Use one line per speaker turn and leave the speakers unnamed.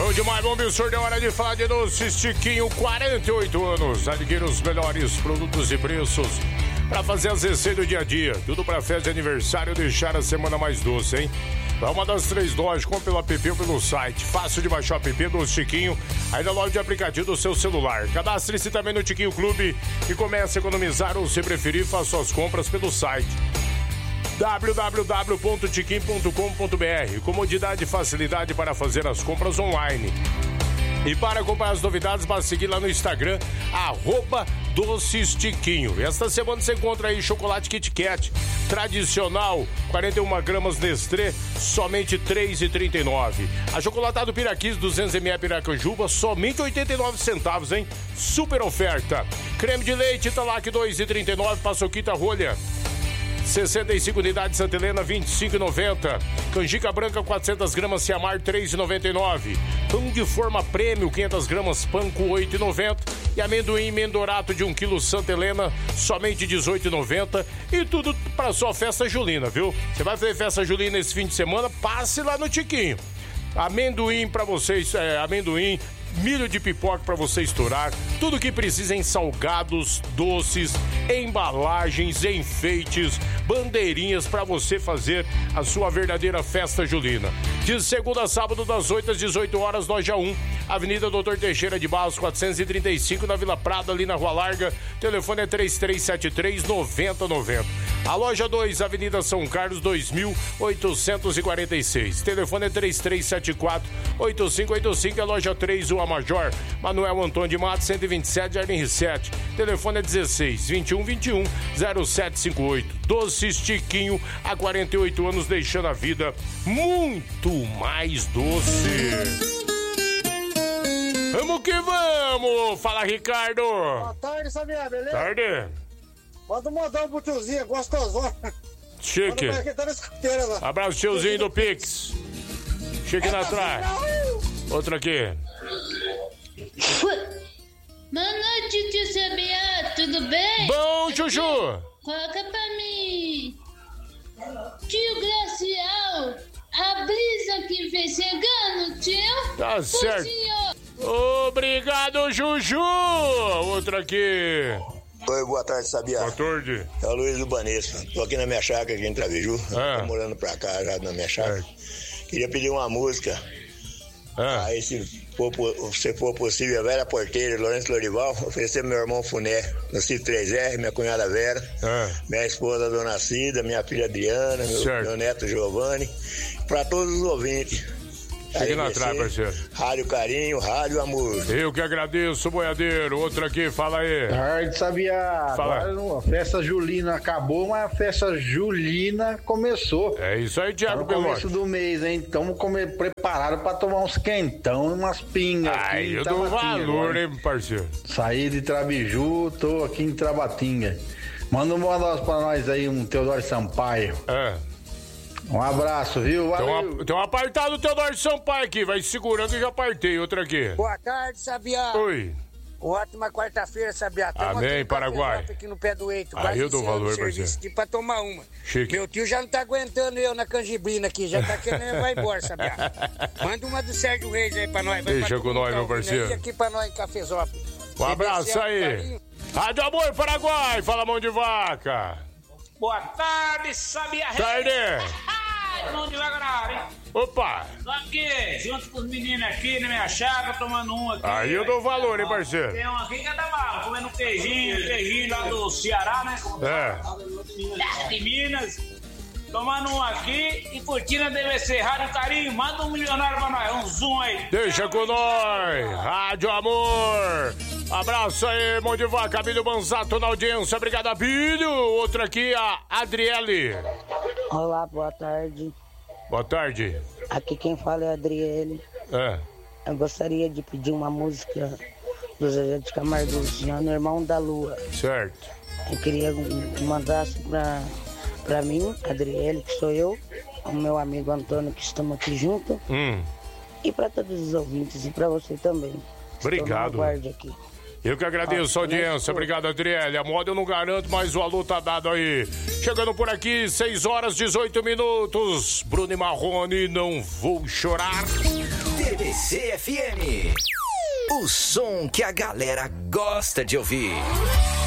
Bom demais, bom absurdo, é hora de falar de doces Tiquinho, 48 anos. Adquira os melhores produtos e preços para fazer as receitas do dia a dia. Tudo para festa de aniversário, deixar a semana mais doce, hein? Vai uma das 3 lojas, compre pelo app ou pelo site. Fácil de baixar o app do Tiquinho, aí na loja de aplicativo do seu celular. Cadastre-se também no Tiquinho Clube e comece a economizar ou, se preferir, faça suas compras pelo site www.tiquinho.com.br. Comodidade e facilidade para fazer as compras online. E para acompanhar as novidades, basta seguir lá no Instagram, @docestiquinho. Esta semana você encontra aí chocolate Kit Kat tradicional, 41 gramas Nestlé, somente R$ 3,39. Achocolatado Piraquis, 200ml Piracanjuba, somente 89 centavos, hein? Super oferta. Creme de leite Italac, 2,39. Paçoquita rolha, 65 unidades Santa Helena, 25,90. Canjica branca, 400 gramas Ciamar, 3,99. Pão de forma prêmio, 500 gramas Panko, 8,90. E amendoim Mendorato de 1 kg Santa Helena, somente 18,90. E tudo para sua festa julina, viu? Você vai fazer festa julina esse fim de semana, passe lá no Tiquinho. Amendoim para vocês, amendoim, milho de pipoca para você estourar, tudo que precisa em salgados, doces, embalagens, enfeites, bandeirinhas para você fazer a sua verdadeira festa julina. De segunda a sábado, das 8 às 18 horas, loja 1, Avenida Doutor Teixeira de Barros, 435, na Vila Prado, ali na Rua Larga. Telefone é 3373-9090. A loja 2, Avenida São Carlos, 2846. Telefone é 3374-8585. A loja 3, Rua Major, Manuel Antônio de Matos, 127, Jardim R7. Telefone é 16-21-21-0758. Doces Tiquinho, há 48 anos, deixando a vida muito mais doce. Vamos que vamos! Fala, Ricardo!
Boa tarde, Sabiá, beleza?
Tarde!
Manda mandar um tiozinho, gostosão.
Chique. Abraço, tiozinho do Pix. Chique na trás. Outro aqui.
Boa noite, tio Sabiá, tudo bem?
Bom, Chuchu!
Coloca pra mim. Tio Gracial, a brisa que vem chegando, tio.
Tá certo.
Senhor.
Obrigado, Juju! Outro aqui.
Oi, boa tarde, Sabiá.
Boa tarde.
É o Luiz do Banespa. Tô aqui na minha chácara, aqui em Traviju. Tô morando pra cá, já na minha chácara. Queria pedir uma música. Aí, se for possível, a Vera Porteira, Lourenço Lorival, oferecer pro meu irmão Funé, no Cito 3R, minha cunhada Vera, minha esposa Dona Cida, minha filha Adriana, meu neto Giovanni, pra todos os ouvintes.
Chegue na trás, parceiro.
Rádio Carinho, Rádio Amor.
Eu que agradeço, boiadeiro. Outro aqui, fala aí.
Tarde, Sabiá.
Fala.
Agora a festa julina acabou, mas a festa julina começou.
É isso aí, Thiago
Belotti. No começo do mês, hein? Estamos preparados pra tomar uns quentão e umas pingas.
Aí eu dou valor, hein, parceiro?
Saí de Trabiju, tô aqui em Trabatinga. Manda um boa noite pra nós aí, um Teodoro Sampaio. Um abraço, viu? Valeu.
Tem um apartado do Teodoro Sampaio aqui, vai segurando e já partei. Outra aqui.
Boa tarde, Sabiá.
Oi.
Ótima quarta-feira, Sabiá.
Amém, Paraguai.
Aqui no pé do Eito.
Aí eu dou valor, parceiro.
Aqui pra tomar uma.
Chique.
Meu tio já não tá aguentando eu na canjibrina aqui, já tá querendo vai embora, Sabiá. Manda uma do Sérgio Reis aí pra nós.
Deixa com nós, meu parceiro.
E aqui pra nós em Cafezópolis.
Um abraço aí. Rádio Amor, Paraguai. Fala, mão de vaca.
Boa tarde, Sabiá.
Tarde.
Mão de vaca, hein?
Opa!
Tô aqui, junto com os meninos aqui na minha chácara, tomando um aqui.
Aí eu dou valor, hein, parceiro?
Tem um aqui que é da bala, comendo queijinho lá do Ceará, né? De Minas. Tomando um aqui e curtindo a DVC, Rádio Carinho, manda um milionário pra nós, um zoom aí.
Deixa com nós, Rádio Amor. Abraço aí, mão de vaca, Abílio Banzato na audiência, obrigado, Abílio. Outro aqui, a Adriele.
Olá, boa tarde.
Boa tarde.
Aqui quem fala é a Adriele. Eu gostaria de pedir uma música do Zezé de Camargo e Luciano, Irmão da Lua.
Certo.
Eu queria que mandasse pra mim, Adriele, que sou eu, o meu amigo Antônio, que estamos aqui junto, e para todos os ouvintes, e para você também.
Obrigado.
Aqui.
Eu que agradeço a audiência, obrigado, Adriele. A moda eu não garanto, mas o alô tá dado aí. Chegando por aqui, 6 horas 18 minutos. Bruno e Marrone, não vou chorar.
TBC RC-FM. O som que a galera gosta de ouvir.